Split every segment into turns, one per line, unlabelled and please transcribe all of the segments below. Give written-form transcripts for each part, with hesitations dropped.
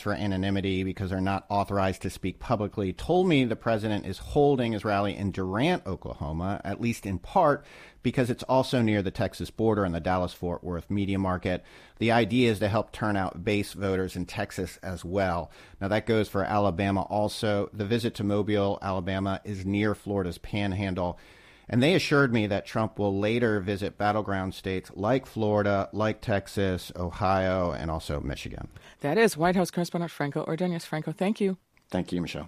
for anonymity because they're not authorized to speak publicly, told me the president is holding his rally in Durant, Oklahoma, at least in part because it's also near the Texas border and the Dallas-Fort Worth media market. The idea is to help turn out base voters in Texas as well. Now, that goes for Alabama also. The visit to Mobile, Alabama, is near Florida's Panhandle. And they assured me that Trump will later visit battleground states like Florida, like Texas, Ohio, and also Michigan.
That is White House correspondent Franco Ordonez. Franco, thank you.
Thank you, Michelle.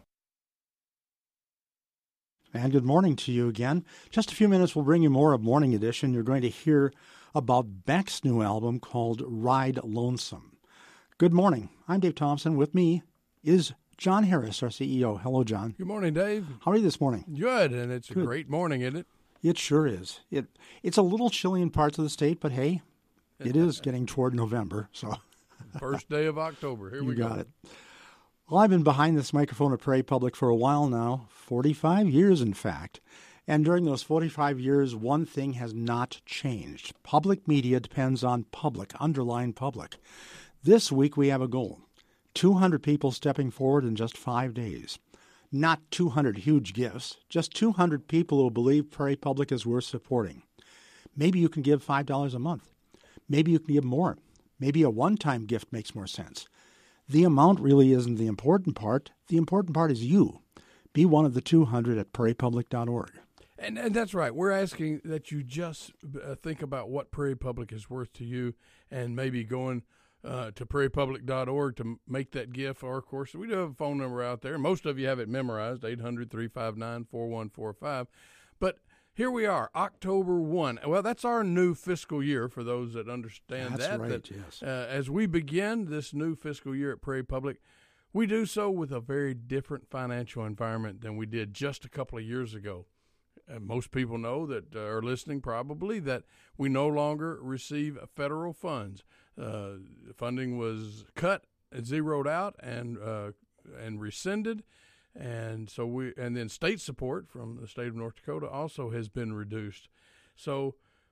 And good morning to you again. Just a few minutes, we'll bring you more of Morning Edition. You're going to hear about Beck's new album called Ride Lonesome. Good morning. I'm Dave Thompson. With me is John Harris, our CEO. Hello, John.
Good morning, Dave.
How are you this morning?
Good, and it's a great morning, isn't it?
It sure is. It's a little chilly in parts of the state, but hey, it is getting toward November. So,
first day of October. Here we go.
You got it. Well, I've been behind this microphone at Prairie Public for a while now, 45 years in fact. And during those 45 years, one thing has not changed. Public media depends on public, underline public. This week we have a goal. 200 people stepping forward in just 5 days. Not 200 huge gifts, just 200 people who believe Prairie Public is worth supporting. Maybe you can give $5 a month. Maybe you can give more. Maybe a one-time gift makes more sense. The amount really isn't the important part. The important part is you. Be one of the 200 at prairiepublic.org.
And that's right. We're asking that you just think about what Prairie Public is worth to you and maybe going to prairiepublic.org to make that gift. Or, of course, we do have a phone number out there. Most of you have it memorized, 800-359-4145. But here we are, October 1. Well, that's our new fiscal year for those that understand that.
That's right, yes.
As we begin this new fiscal year at Prairie Public, we do so with a very different financial environment than we did just a couple of years ago. Most people know that are listening probably that we no longer receive federal funds. Funding was cut, zeroed out, and rescinded. And so then state support from the state of North Dakota also has been reduced. So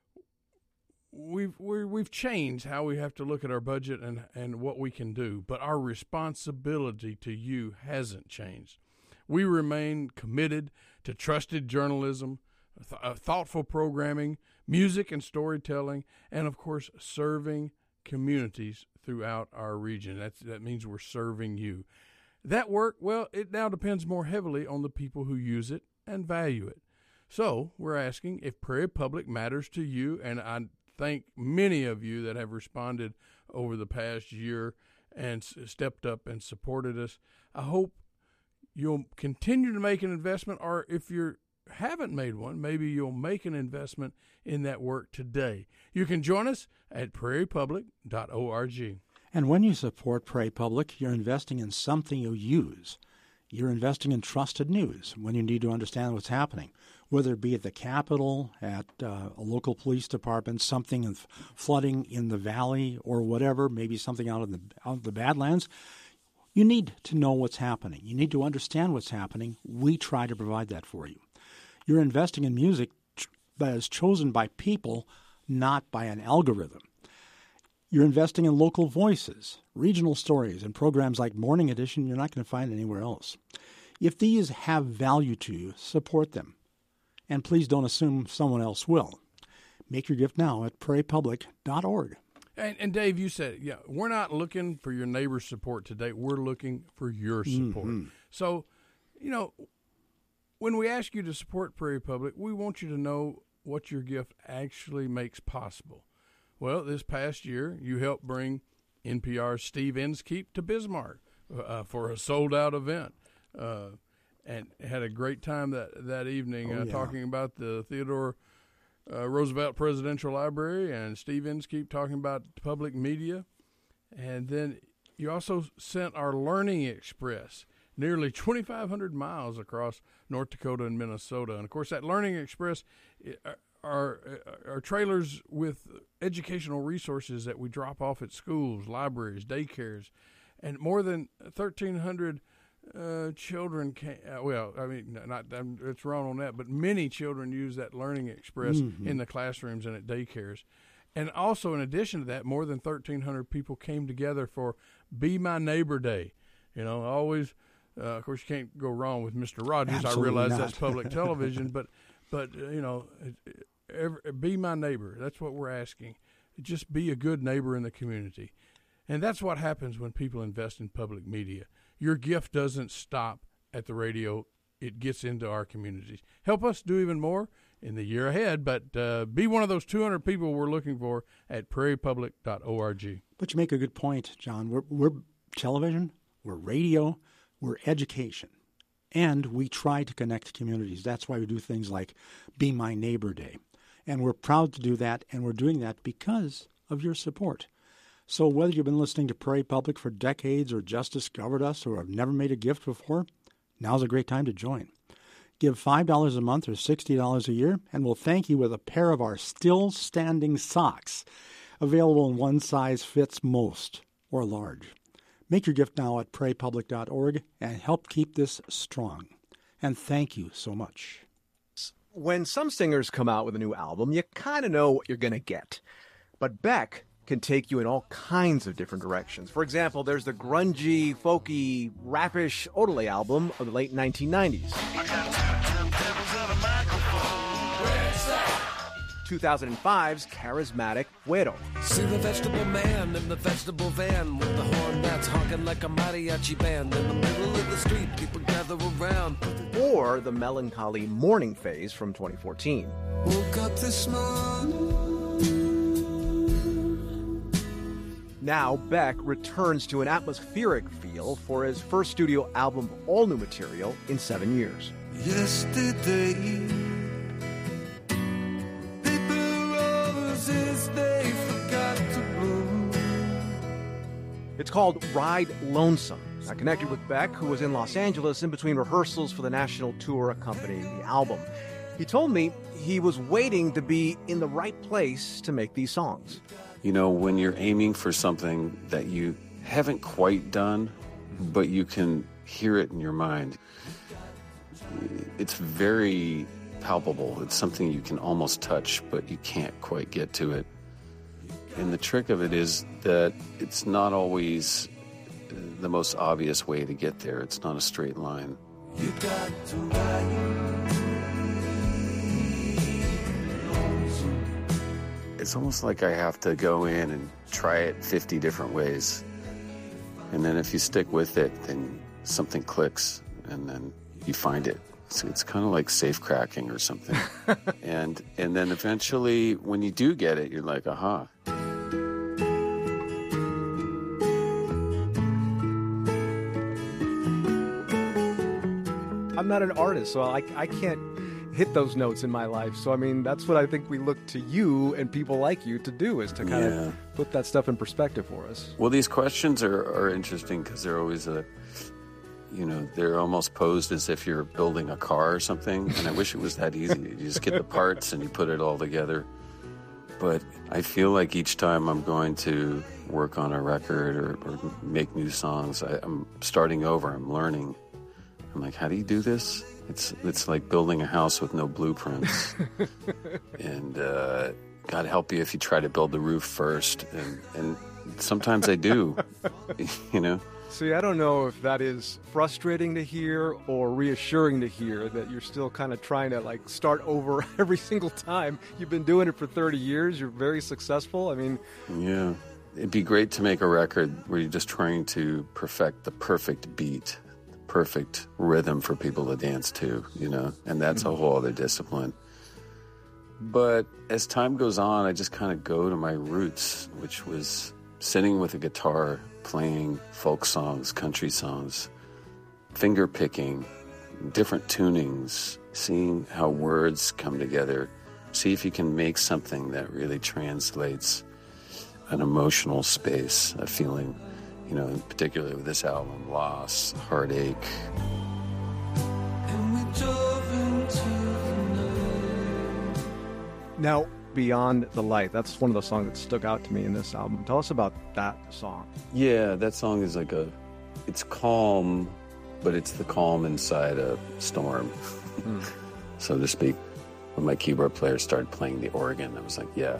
we've changed how we have to look at our budget and what we can do, but our responsibility to you hasn't changed. We remain committed to trusted journalism, thoughtful programming, music and storytelling, and of course serving communities throughout our region. That means we're serving you. That work, well, it now depends more heavily on the people who use it and value it. So we're asking if Prairie Public matters to you, and I thank many of you that have responded over the past year and stepped up and supported us. I hope you'll continue to make an investment, or if you haven't made one, maybe you'll make an investment in that work today. You can join us at prairiepublic.org.
And when you support Prairie Public, you're investing in something you use. You're investing in trusted news when you need to understand what's happening, whether it be at the Capitol, at a local police department, something of flooding in the valley or whatever, maybe something out in the Badlands. You need to know what's happening. You need to understand what's happening. We try to provide that for you. You're investing in music that is chosen by people, not by an algorithm. You're investing in local voices, regional stories, and programs like Morning Edition you're not going to find anywhere else. If these have value to you, support them. And please don't assume someone else will. Make your gift now at prairiepublic.org.
And Dave, you said, we're not looking for your neighbor's support today. We're looking for your support. Mm-hmm. So, when we ask you to support Prairie Public, we want you to know what your gift actually makes possible. Well, this past year, you helped bring NPR's Steve Inskeep to Bismarck for a sold-out event, and had a great time that evening talking about the Theodore Roosevelt Presidential Library, and Steve Inskeep talking about public media. And then you also sent our Learning Express nearly 2,500 miles across North Dakota and Minnesota. And, of course, that Learning Express are trailers with educational resources that we drop off at schools, libraries, daycares, and more than 1,300 children can. It's wrong on that, but many children use that Learning Express in the classrooms and at daycares. And also, in addition to that, more than 1,300 people came together for Be My Neighbor Day. You know, always, of course, you can't go wrong with Mr. Rogers.
Absolutely
I realize
not.
that's public television, but you know, be my neighbor. That's what we're asking. Just be a good neighbor in the community. And that's what happens when people invest in public media. Your gift doesn't stop at the radio. It gets into our communities. Help us do even more in the year ahead, but be one of those 200 people we're looking for at prairiepublic.org.
But you make a good point, John. We're television, we're radio, we're education, and we try to connect communities. That's why we do things like Be My Neighbor Day. And we're proud to do that, and we're doing that because of your support. So whether you've been listening to Prairie Public for decades or just discovered us or have never made a gift before, now's a great time to join. Give $5 a month or $60 a year, and we'll thank you with a pair of our still standing socks, available in one size fits most, or large. Make your gift now at prairiepublic.org and help keep this strong. And thank you so much.
When some singers come out with a new album, you kind of know what you're going to get. But Beck can take you in all kinds of different directions. For example, there's the grungy, folky, rappish Odelay album of the late 1990s. 2005's charismatic Güero.
See the vegetable man in the vegetable van with the horn that's honking like a mariachi band. In the middle of the street, people gather around.
Or the melancholy Morning Phase from 2014.
Woke up this morning.
Now, Beck returns to an atmospheric feel for his first studio album of all new material in 7 years.
Yesterday, paper roses they forgot to bloom.
It's called Ride Lonesome. I connected with Beck, who was in Los Angeles in between rehearsals for the national tour accompanying the album. He told me he was waiting to be in the right place to make these songs.
You know, when you're aiming for something that you haven't quite done, but you can hear it in your mind, it's very palpable. It's something you can almost touch, but you can't quite get to it. And the trick of it is that it's not always the most obvious way to get there. It's not a straight line.
You got to ride.
It's almost like I have to go in and try it 50 different ways. And then if you stick with it, then something clicks, and then you find it. It's kind of like safe cracking or something. and then eventually, when you do get it, you're like, aha.
I'm not an artist, so I can't hit those notes in my life. So, I mean, that's what I think we look to you and people like you to do, is to kind of put that stuff in perspective for us.
Well, these questions are interesting because they're always they're almost posed as if you're building a car or something. And I wish it was that easy. You just get the parts and you put it all together. But I feel like each time I'm going to work on a record or make new songs, I'm starting over, I'm learning. I'm like, how do you do this? It's like building a house with no blueprints. And God help you if you try to build the roof first. And sometimes I do, you know.
See, I don't know if that is frustrating to hear or reassuring to hear that you're still kind of trying to like start over every single time. You've been doing it for 30 years. You're very successful. I mean,
yeah, it'd be great to make a record where you're just trying to perfect the perfect beat, the perfect rhythm for people to dance to, you know, and that's a whole other discipline. But as time goes on, I just kind of go to my roots, which was sitting with a guitar, playing folk songs, country songs, finger picking, different tunings, seeing how words come together. See if you can make something that really translates an emotional space, a feeling, you know, particularly with this album, loss, heartache.
And we drove into the night.
now, Beyond the Light, that's one of the songs that stuck out to me in this album. Tell us about that song.
Yeah, that song is like it's calm, but it's the calm inside a storm, so to speak. When my keyboard player started playing the organ, I was like, yes,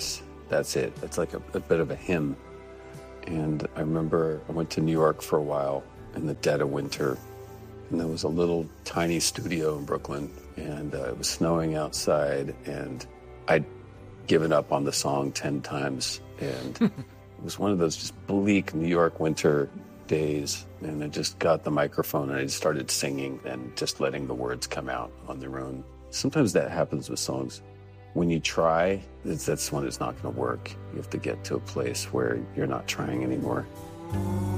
that's it. It's like a bit of a hymn. And I remember I went to New York for a while in the dead of winter, and there was a little tiny studio in Brooklyn, and it was snowing outside, and I'd given up on the song 10 times, and it was one of those just bleak New York winter days, and I just got the microphone and I just started singing and just letting the words come out on their own. Sometimes that happens with songs. When you try, that's when it's not going to work. You have to get to a place where you're not trying anymore.